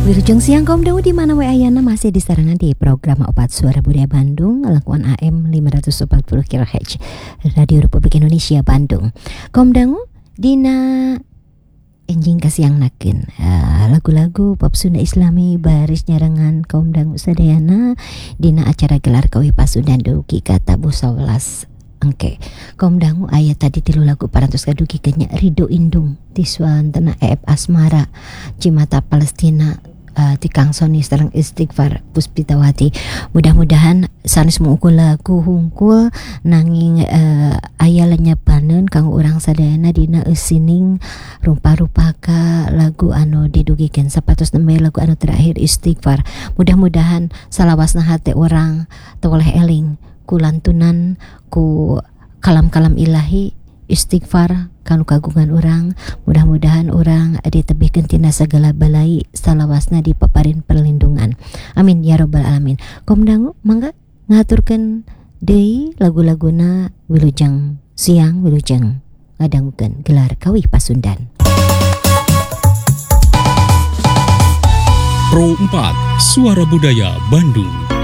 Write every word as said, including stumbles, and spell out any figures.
Wilujeng siang kaum dangu di mana wae ayana masih disarangan di program Opat Suara Budaya Bandung langkuan A M lima ratus empat puluh kilohertz Radio Republik Indonesia Bandung. Kaum dangu dina enjing kasiang nakin uh, lagu-lagu pop Sunda Islami baris nyarangan kaum dangu sadayana dina acara gelar kawi Pasundan dugi kata bu sawelas engke. Kaum dangu aya tadi tilu lagu parantos kadugi kenya Ridho Indung Tiswan Tena E F Asmara Cimata Palestina uh, Tikang Soni Serang Istighfar Puspitawati. Mudah-mudahan sanes mungkul lagu hungkul nanging uh, aya lenyepaneun kanggo urang sadayana dina eusining rupa-rupaka lagu anu didugikeun sapatos nembe lagu anu terakhir Istighfar. Mudah-mudahan salawasna hate urang teu oleh eling kulantunan ku kalam-kalam ilahi istighfar kanu kagungan orang. Mudah-mudahan orang ditebihkeun tina segala balai salawasna dipaparin perlindungan. Amin ya rabbal alamin. Kaum dangu mangga ngaturkeun deui lagu-laguna wilujeng siang wilujeng ngadangukeun gelar kawi Pasundan. Pro empat Suara Budaya Bandung.